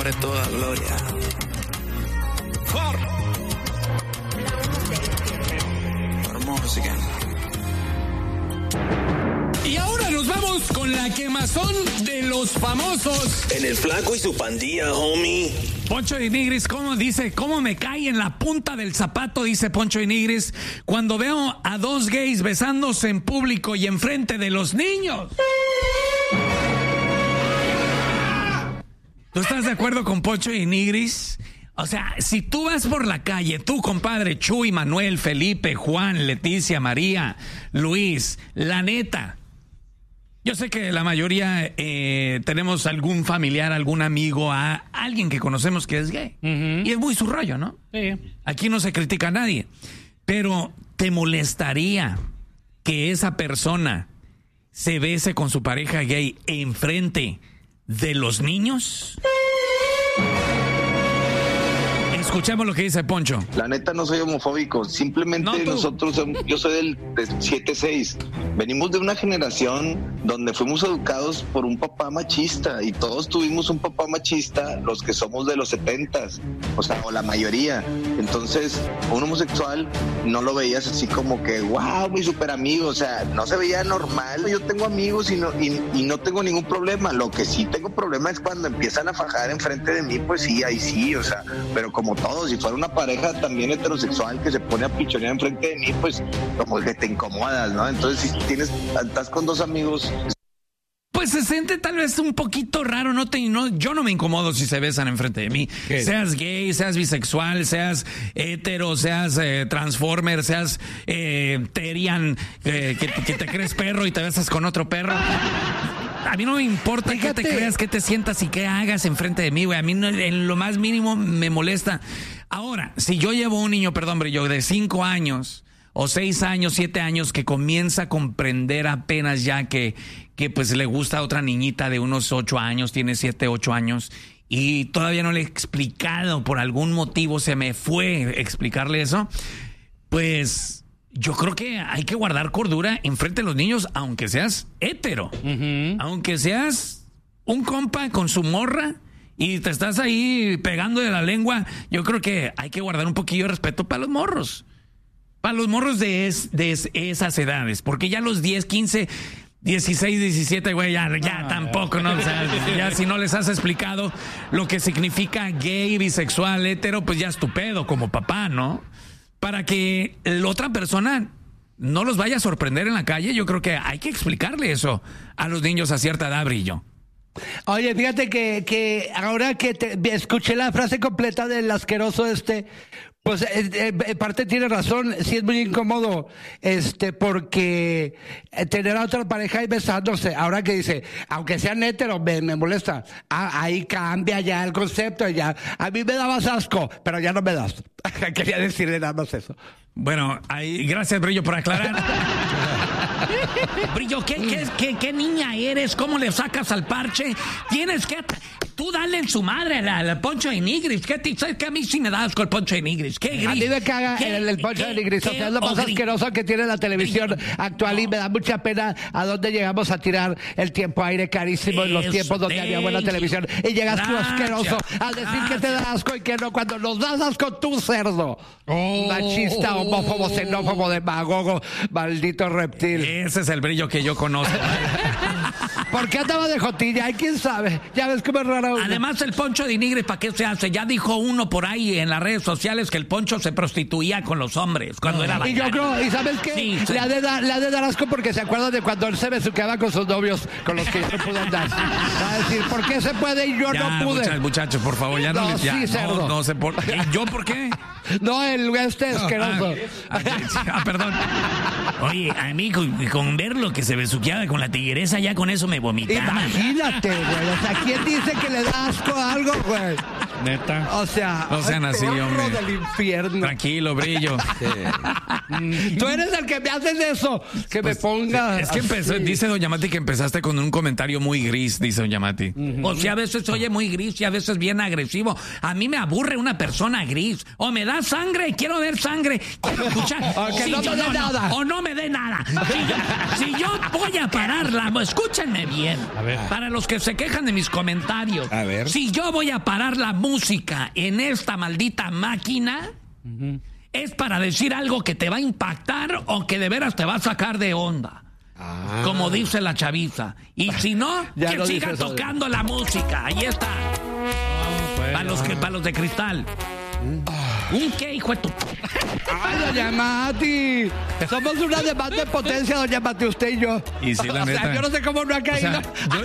nombre toda gloria. Música. Y ahora nos vamos con la quemazón de los famosos. En el Flaco y su pandilla, homie. Poncho de Nigris, ¿cómo dice? ¿Cómo me cae en la punta del zapato? Dice Poncho de Nigris, cuando veo a dos gays besándose en público y enfrente de los niños. ¿Tú estás de acuerdo con Poncho de Nigris? O sea, si tú vas por la calle, tú, compadre, Chuy, Manuel, Felipe, Juan, Leticia, María, Luis, la neta, yo sé que la mayoría tenemos algún familiar, algún amigo, a alguien que conocemos que es gay. Y es muy su rollo, ¿no? Sí. Aquí no se critica a nadie. Pero, ¿te molestaría que esa persona se bese con su pareja gay enfrente de los niños? Escuchemos lo que dice Poncho. La neta no soy homofóbico, simplemente yo soy del 7-6. Venimos de una generación donde fuimos educados por un papá machista y todos tuvimos un papá machista, los que somos de los 70s, o la mayoría. Entonces, un homosexual no lo veías así como que, wow, mi super amigo, o sea, no se veía normal. Yo tengo amigos y no tengo ningún problema. Lo que sí tengo problema es cuando empiezan a fajar enfrente de mí, pues sí, ahí sí, o sea, pero como todo, si fuera una pareja también heterosexual que se pone a pichonear enfrente de mí, pues como que te incomodas, ¿no? Entonces si estás con dos amigos, pues se siente tal vez un poquito raro, yo no me incomodo si se besan enfrente de mí. ¿Qué? Seas gay, seas bisexual, seas hetero, seas transformer, seas terian, que te crees perro y te besas con otro perro. A mí no me importa qué te creas, qué te sientas y qué hagas enfrente de mí, güey. A mí en lo más mínimo me molesta. Ahora, si yo llevo un niño, brillo, de 5 años o 6 años, 7 años, que comienza a comprender apenas ya que pues le gusta a otra niñita de unos 8 años, tiene 7, 8 años, y todavía no le he explicado, por algún motivo se me fue explicarle eso, pues yo creo que hay que guardar cordura enfrente de los niños, aunque seas hetero, aunque seas un compa con su morra y te estás ahí pegando de la lengua. Yo creo que hay que guardar un poquillo de respeto para los morros. Para los morros de esas edades. Porque ya los 10, 15, 16, 17, güey, ya tampoco, ¿no? O sea, ya si no les has explicado lo que significa gay, bisexual, hetero, pues ya es tu pedo como papá, ¿no? Para que la otra persona no los vaya a sorprender en la calle, yo creo que hay que explicarle eso a los niños a cierta edad, Brillo. Oye, fíjate que ahora que escuché la frase completa del asqueroso pues en parte tiene razón, sí es muy incómodo, porque tener a otra pareja y besándose, ahora que dice, aunque sean héteros, me molesta. Ahí cambia ya el concepto, ya. A mí me dabas asco, pero ya no me das. Quería decirle nada más eso. Bueno, ahí, gracias, Brillo, por aclarar. Brillo, ¿qué niña eres? ¿Cómo le sacas al parche? Tienes que... Tú dale en su madre al Poncho de Nigris. Que a mí sí me da asco el Poncho de Nigris. ¿Qué gris? A mí me caga el Poncho de Nigris. O sea, es lo más asqueroso que tiene la televisión actual, y me da mucha pena a dónde llegamos a tirar el tiempo aire carísimo en los tiempos donde había buena televisión. Y llegas tú asqueroso a decir que te da asco y que no, cuando nos das asco tú, cerdo. Machista, homófobo, xenófobo, demagogo, maldito reptil. Ese es el Brillo que yo conozco. ¿Por qué andaba de jotilla? Ay, quién sabe. Ya ves cómo es raro. Además, el Poncho de Nigris, ¿para qué se hace? Ya dijo uno por ahí en las redes sociales que el Poncho se prostituía con los hombres cuando era bailarín. Y yo creo, ¿y sabes qué? Sí. Le ha de dar asco porque se acuerda de cuando él se besuqueaba con sus novios, con los que yo no pude andar. Va a decir, ¿por qué se puede y yo no pude? Muchachos, por favor, ya no. Cerdo. No sé por qué. ¿Yo por qué? No, el asqueroso. Perdón. Oye, a mí con ver lo que se besuqueaba con la tigresa, ya con eso me vomitaba. Imagínate, güey. O sea, ¿quién dice que le da asco a algo, güey? Neta. O sea, no sean así, hombre. Del infierno. Tranquilo, Brillo. Sí. Tú eres el que me haces eso. Que pues, me ponga. Es que dice Doña Mati que empezaste con un comentario muy gris, dice Doña Mati. O sea, a veces oye muy gris y a veces bien agresivo. A mí me aburre una persona gris. O me da sangre, quiero ver sangre. Quiero escuchar. Que no me dé nada. O no me dé nada. Si yo voy a pararla, escúchenme bien. A ver. Para los que se quejan de mis comentarios. A ver. Si yo voy a parar la música en esta maldita máquina, es para decir algo que te va a impactar o que de veras te va a sacar de onda. Como dice la chaviza. Y si no, ya que siga tocando la música. Ahí está. Para los de cristal. ¿Un qué, hijo de tu...? ¡Ay, Doña Mati! Somos una demanda de potencia, Doña Mati, usted y yo. Y sí, la neta. Sea, yo no sé cómo no ha caído.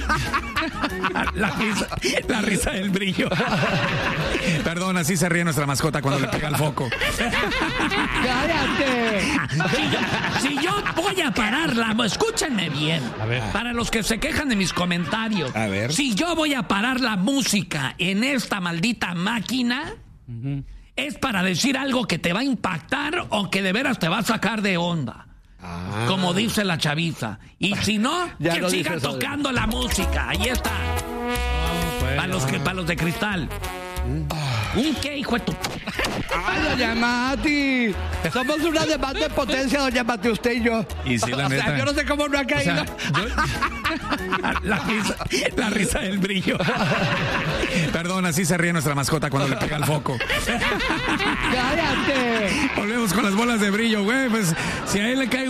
La risa del brillo. Perdón, así se ríe nuestra mascota cuando le pega el foco. ¡Cállate! Si yo voy a pararla, escúchenme bien. A ver. Para los que se quejan de mis comentarios. A ver. Si yo voy a parar la música en esta maldita máquina, es para decir algo que te va a impactar o que de veras te va a sacar de onda. Como dice la chaviza. Y si no, ya que siga tocando la música. Ahí está. Para los de cristal. ¿Un qué, hijo de tu...? ¡Ay, Doña Mati! Somos una demanda de potencia, Doña Mati, usted y yo. Y sí, la neta. Sea, yo no sé cómo no ha caído. La risa del brillo. Perdón, así se ríe nuestra mascota cuando le pega el foco. ¡Cállate! Volvemos con las bolas de brillo, güey. Pues si a él le cae